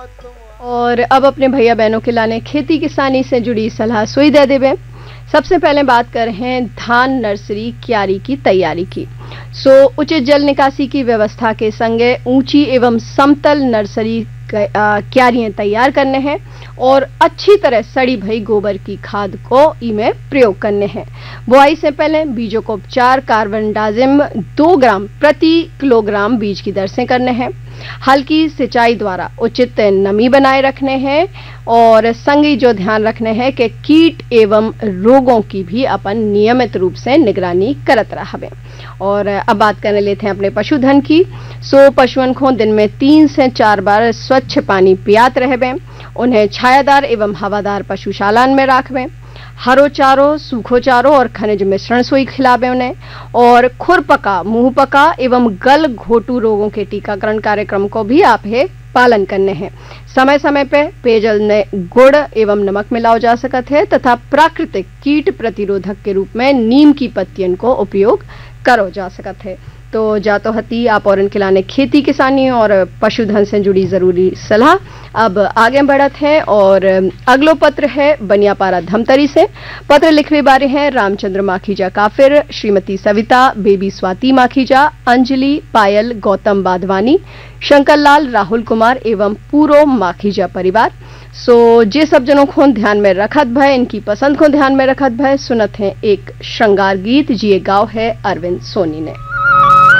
और अब अपने भैया बहनों के लाने खेती किसानी से जुड़ी सलाह सुई दे देवे। सबसे पहले बात कर रहे हैं धान नर्सरी क्यारी की तैयारी की। उचित जल निकासी की व्यवस्था के संगे ऊंची एवं समतल नर्सरी क्यारियां तैयार करने हैं और अच्छी तरह सड़ी भई गोबर की खाद को इनमें प्रयोग करने हैं। बुआई से पहले बीजों को उपचार कार्बनडाजिम 2 ग्राम प्रति किलोग्राम बीज की दर से करने हैं। हल्की सिंचाई द्वारा उचित नमी बनाए रखने हैं और संगी जो ध्यान रखने हैं कि कीट एवं रोगों की भी अपन नियमित रूप से निगरानी करत रहबे। और अब बात करने लेते हैं अपने पशुधन की। पशुओं को दिन में 3 से 4 बार स्वच्छ पानी पियात रहबे। उन्हें छायादार एवं हवादार पशुशाला में रखबे। हरो चारो, सूखो चारो और खनिज मिश्रण सोई खिलावे उन्हें। और खुरपका, मुंहपका एवं गल घोटू रोगों के टीकाकरण कार्यक्रम को भी आप पालन करने हैं। समय समय पे पेयजल में गुड़ एवं नमक मिलाओ जा सकत है तथा प्राकृतिक कीट प्रतिरोधक के रूप में नीम की पत्तियों को उपयोग करो जा सकत है। तो जातो हती आप और इनके लाने खेती किसानी और पशुधन से जुड़ी जरूरी सलाह। अब आगे बढ़त है और अगलो पत्र है बनियापारा धमतरी से। पत्र लिखवे बारे हैं रामचंद्र माखीजा काफिर, श्रीमती सविता, बेबी स्वाति माखीजा, अंजलि, पायल, गौतम बाधवानी, शंकरलाल, राहुल कुमार एवं पूरो माखीजा परिवार। जे सब जनों को ध्यान में रखत भय, इनकी पसंद को ध्यान में रखत भय सुनत है एक श्रृंगार गीत। जी गाँव है अरविंद सोनी ने।